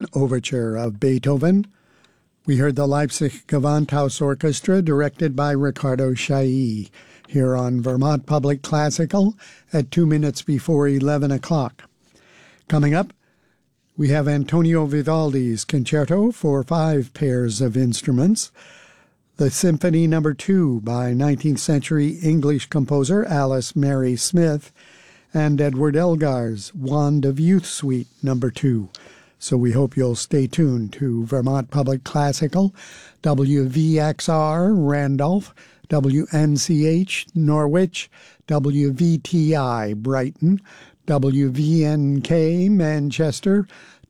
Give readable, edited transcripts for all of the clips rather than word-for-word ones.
Overture of Beethoven. We heard the Leipzig Gewandhaus Orchestra, directed by Ricardo Chailly, here on Vermont Public Classical at 2 minutes before 11 o'clock. Coming up, we have Antonio Vivaldi's Concerto for 5 pairs of instruments, the Symphony No. 2 by 19th century English composer Alice Mary Smith, and Edward Elgar's Wand of Youth Suite No. 2. So we hope you'll stay tuned to Vermont Public Classical, WVXR Randolph, WNCH Norwich, WVTI Brighton, WVNK Manchester,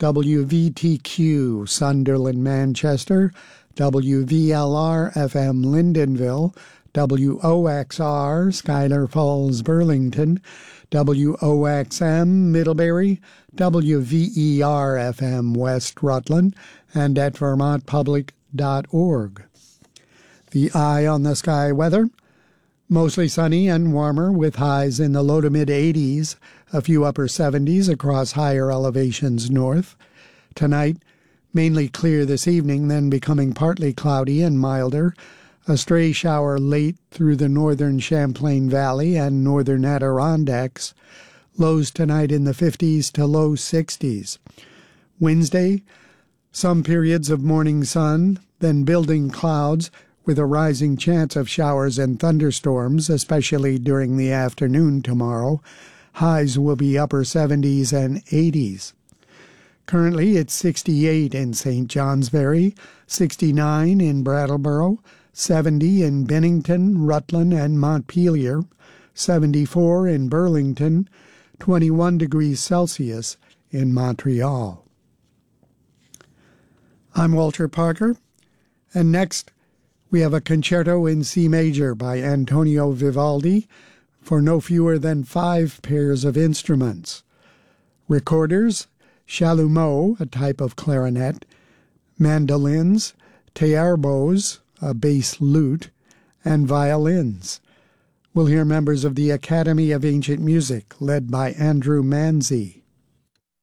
WVTQ Sunderland Manchester, WVLR FM Lyndonville, WOXR Schuyler Falls Burlington, WOXM Middlebury, WVER FM West Rutland, and at vermontpublic.org. The eye on the sky weather: mostly sunny and warmer with highs in the low to mid-80s, a few upper 70s across higher elevations north. Tonight, mainly clear this evening, then becoming partly cloudy and milder. A stray shower late through the northern Champlain Valley and northern Adirondacks. Lows tonight in the 50s to low 60s. Wednesday, some periods of morning sun, then building clouds with a rising chance of showers and thunderstorms, especially during the afternoon tomorrow. Highs will be upper 70s and 80s. Currently, it's 68 in St. Johnsbury, 69 in Brattleboro, 70 in Bennington, Rutland, and Montpelier, 74 in Burlington, 21 degrees Celsius in Montreal. I'm Walter Parker, and next we have a concerto in C major by Antonio Vivaldi for no fewer than 5 pairs of instruments. Recorders: chalumeau, a type of clarinet, mandolins, theorbos, a bass lute, and violins. We'll hear members of the Academy of Ancient Music, led by Andrew Manzi.